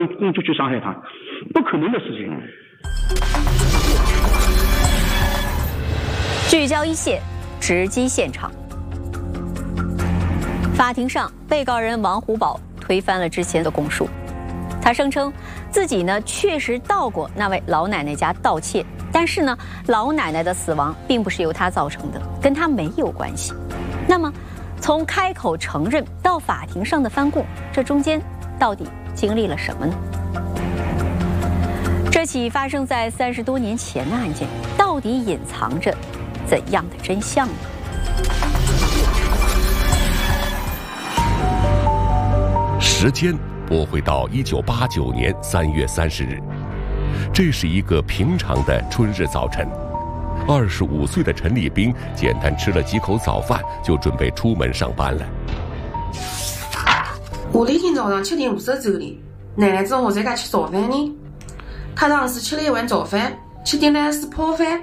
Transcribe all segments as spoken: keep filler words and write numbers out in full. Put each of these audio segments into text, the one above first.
工具去伤害他，不可能的事情。 聚焦一线，直击现场。法庭上，被告人王虎宝推翻了之前的供述，他声称自己呢确实到过那位老奶奶家盗窃，但是呢，老奶奶的死亡并不是由他造成的，跟他没有关系。那么，从开口承认到法庭上的翻供，这中间到底经历了什么呢？这起发生在三十多年前的案件，到底隐藏着怎样的真相呢？ 时间拨回到一九八九年三月三十日，这是一个平常的春日早晨。二十五岁的陈立兵简单吃了几口早饭，就准备出门上班了。 我那天早上七点五十走的，奶奶中午在家吃早饭呢。她当时吃了一碗早饭，七点来是泡饭。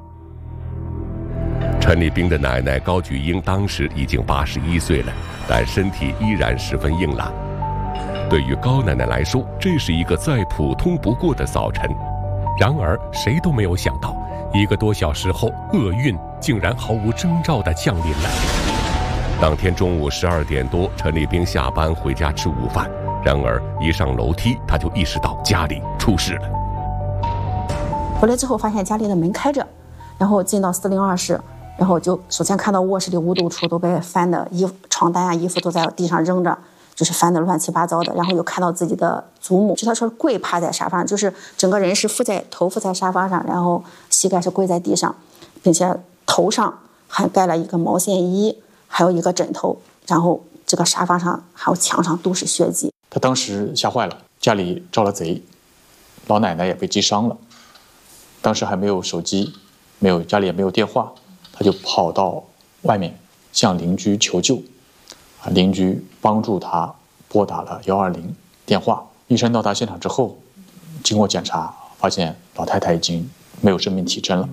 陈立兵的奶奶高举英当时已经八十一岁了，但身体依然十分硬朗。对于高奶奶来说，这是一个再普通不过的早晨。 然而，谁都没有想到，一个多小时后，厄运竟然毫无征兆地降临了。 当天中午十二点多，陈立兵下班回家吃午饭，然而一上楼梯，他就意识到家里出事了。 回来之后，发现家里的门开着，然后进到四零二室，然后就首先看到卧室的五斗橱都被翻的衣服、床单啊、衣服都在地上扔着。就是翻得乱七八糟的，然后又看到自己的祖母，就他说跪趴在沙发上，就是整个人是覆在头覆在沙发上，然后膝盖是跪在地上，并且头上还盖了一个毛线衣，还有一个枕头，然后这个沙发上还有墙上都是血迹。 他当时吓坏了，家里招了贼，老奶奶也被击伤了，当时还没有手机，没有家里也没有电话，他就跑到外面向邻居求救。邻居帮助他拨打了一二零电话。医生到达现场之后，经过检查，发现老太太已经没有生命体征了。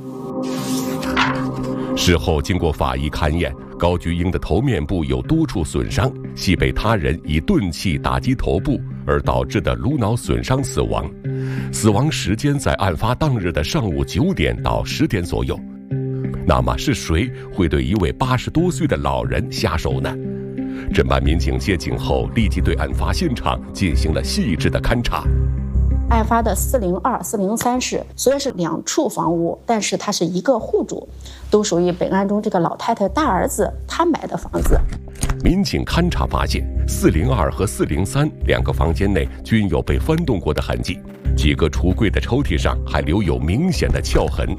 事后经过法医勘验，高菊英的头面部有多处损伤，系被他人以钝器打击头部而导致的颅脑损伤死亡。死亡时间在案发当日的上午九点到十点左右。那么是谁会对一位八十多岁的老人下手呢？侦办民警接警后，立即对案发现场进行了细致的勘查。 案发的四零二、四零三室虽然是两处房屋，但是它是一个户主，都属于本案中这个老太太大儿子他买的房子。 民警勘查发现，四零二和四零三两个房间内均有被翻动过的痕迹，几个橱柜的抽屉上还留有明显的撬痕。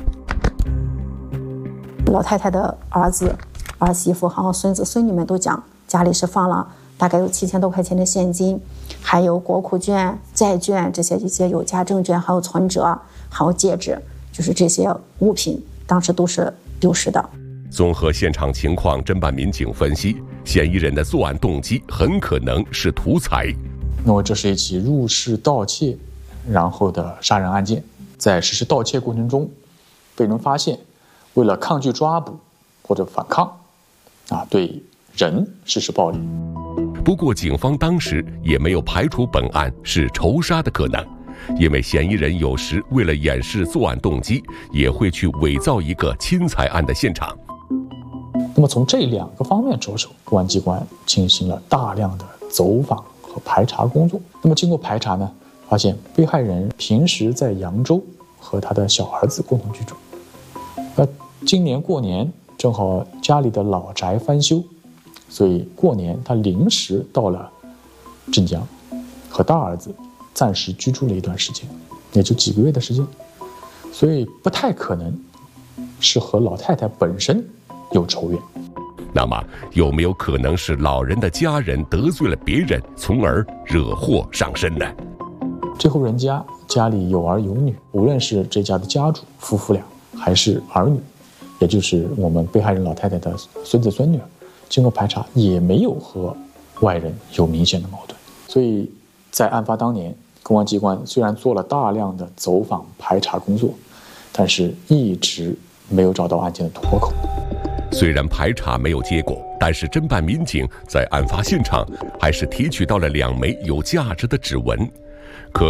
老太太的儿子、儿媳妇还有孙子孙女们都讲，家里是放了大概有七千多块钱的现金，还有国库券、债券这些一些有价证券，还有存折，还有戒指，就是这些物品当时都是丢失的。 综合现场情况，侦办民警分析，嫌疑人的作案动机很可能是图财。 因为这是一起入室盗窃然后的杀人案件，在实施盗窃过程中被人发现，为了抗拒抓捕或者反抗啊，对人实施暴力。 不过警方当时也没有排除本案是仇杀的可能，因为嫌疑人有时为了掩饰作案动机，也会去伪造一个侵财案的现场。 那么从这两个方面着手，公安机关进行了大量的走访和排查工作。那么经过排查呢，发现被害人平时在扬州和他的小儿子共同居住，那今年过年正好家里的老宅翻修，所以过年他临时到了镇江，和大儿子暂时居住了一段时间，也就几个月的时间，所以不太可能是和老太太本身有仇怨。 那么有没有可能是老人的家人得罪了别人，从而惹祸上身呢？ 这户人家家里有儿有女，无论是这家的家主夫妇俩，还是儿女，也就是我们被害人老太太的孙子孙女，经过排查也没有和外人有明显的矛盾。所以在案发当年，公安机关虽然做了大量的走访排查工作，但是一直没有找到案件的突破口。 虽然排查没有结果，但是侦办民警在案发现场还是提取到了两枚有价值的指纹。